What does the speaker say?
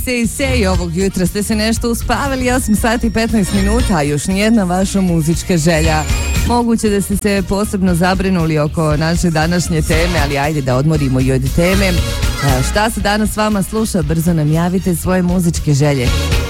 Sej, ovog jutra ste se nešto uspavali, 8 sati i 15 minuta, a još nijedna vaša muzička želja. Moguće da ste se posebno zabrinuli oko naše današnje teme, ali ajde da odmorimo i od teme. Šta se danas s vama sluša? Brzo nam javite svoje muzičke želje.